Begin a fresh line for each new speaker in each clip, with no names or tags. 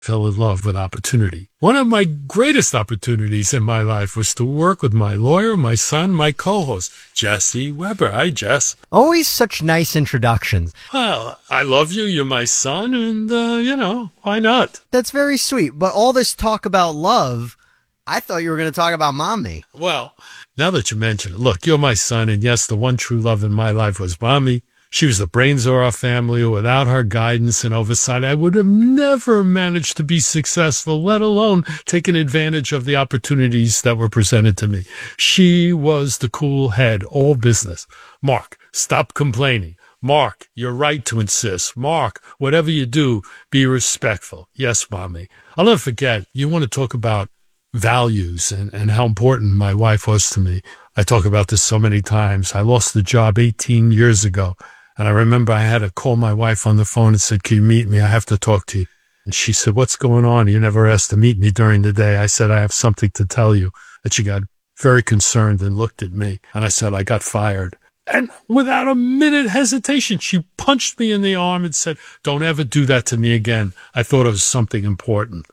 fell in love with opportunity. One of my greatest opportunities in my life was to work with my lawyer, my son, my co-host, Jesse Weber. Hi, Jess.
Always such nice introductions.
Well, I love you. You're my son. And, why not?
That's very sweet. But all this talk about love, I thought you were going to talk about Mommy.
Well, now that you mention it, look, you're my son. And yes, the one true love in my life was Mommy. She was the brains of our family. Without her guidance and oversight, I would have never managed to be successful, let alone taking advantage of the opportunities that were presented to me. She was the cool head, all business. Mark, stop complaining. Mark, you're right to insist. Mark, whatever you do, be respectful. Yes, Mommy. I'll never forget, you want to talk about values and how important my wife was to me. I talk about this so many times. I lost the job 18 years ago. And I remember I had to call my wife on the phone and said, "Can you meet me? I have to talk to you." And she said, "What's going on? You never asked to meet me during the day." I said, "I have something to tell you." And she got very concerned and looked at me. And I said, "I got fired." And without a minute hesitation, she punched me in the arm and said, "Don't ever do that to me again." I thought it was something important.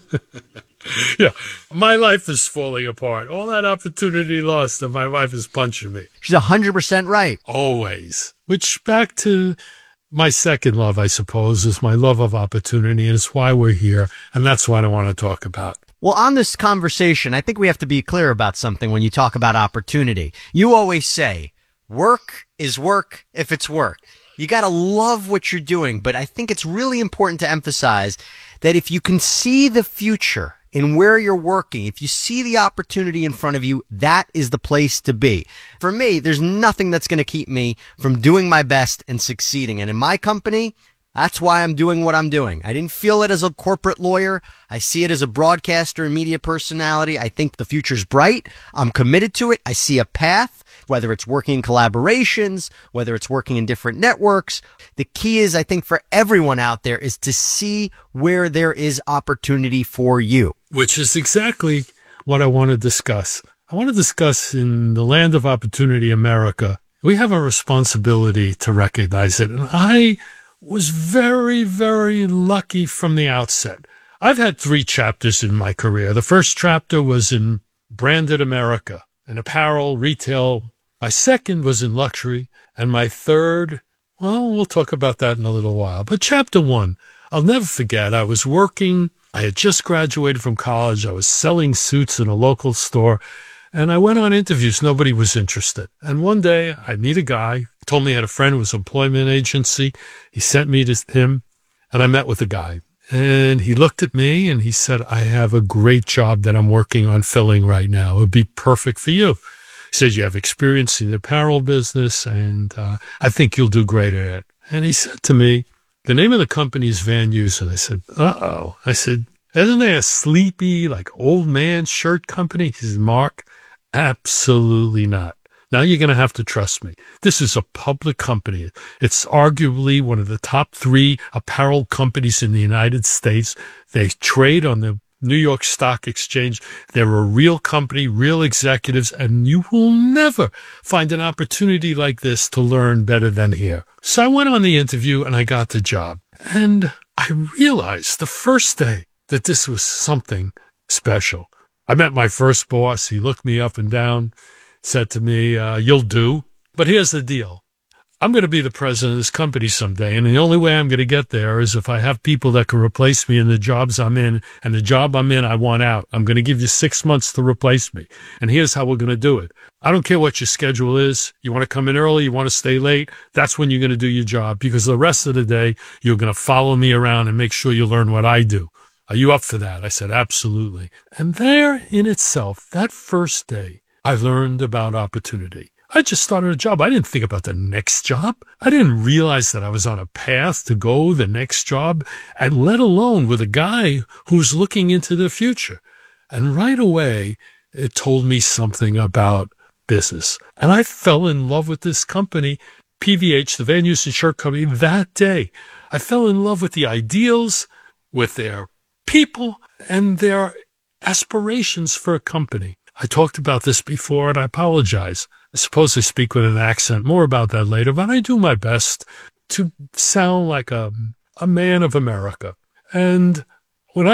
Yeah, my life is falling apart. All that opportunity lost, and my wife is punching me.
She's 100% right.
Always. Which, back to my second love, I suppose, is my love of opportunity, and it's why we're here, and that's what I want to talk about.
Well, on this conversation, I think we have to be clear about something when you talk about opportunity. You always say, work is work if it's work. You got to love what you're doing, but I think it's really important to emphasize that if you can see the future in where you're working, if you see the opportunity in front of you, that is the place to be. For me, there's nothing that's going to keep me from doing my best and succeeding. And in my company, that's why I'm doing what I'm doing. I didn't feel it as a corporate lawyer. I see it as a broadcaster and media personality. I think the future's bright. I'm committed to it. I see a path, whether it's working in collaborations, whether it's working in different networks. The key is, I think, for everyone out there is to see where there is opportunity for you.
Which is exactly what I want to discuss. I want to discuss in the land of opportunity, America, we have a responsibility to recognize it. And I was very, very lucky from the outset. I've had 3 chapters in my career. The first chapter was in branded America, in apparel, retail. My second was in luxury. And my third, well, we'll talk about that in a little while. But chapter 1, I'll never forget. I was working. I had just graduated from college. I was selling suits in a local store. And I went on interviews. Nobody was interested. And one day I meet a guy. He told me he had a friend who was an employment agency. He sent me to him, and I met with the guy. And he looked at me and he said, "I have a great job that I'm working on filling right now. It would be perfect for you." He said, "You have experience in the apparel business, and I think you'll do great at it." And he said to me, "The name of the company is Van Heusen." I said, "Uh-oh." I said, "Isn't there a sleepy, like old man shirt company?" He said, "Mark, absolutely not. Now you're going to have to trust me. This is a public company. It's arguably one of the top 3 apparel companies in the United States. They trade on the New York Stock Exchange. They're a real company, real executives, and you will never find an opportunity like this to learn better than here." So I went on the interview and I got the job. And I realized the first day that this was something special. I met my first boss. He looked me up and down, said to me, "You'll do. But here's the deal. I'm going to be the president of this company someday, and the only way I'm going to get there is if I have people that can replace me in the jobs I'm in, and the job I'm in, I want out. I'm going to give you 6 months to replace me, and here's how we're going to do it. I don't care what your schedule is. You want to come in early, you want to stay late, that's when you're going to do your job, because the rest of the day, you're going to follow me around and make sure you learn what I do. Are you up for that?" I said, "Absolutely." And there in itself, that first day, I learned about opportunity. I just started a job. I didn't think about the next job. I didn't realize that I was on a path to go the next job, and let alone with a guy who's looking into the future. And right away, it told me something about business. And I fell in love with this company, PVH, the Van Heusen Shirt Company, that day. I fell in love with the ideals, with their people, and their aspirations for a company. I talked about this before, and I apologize. I suppose I speak with an accent. More about that later, but I do my best to sound like a man of America. And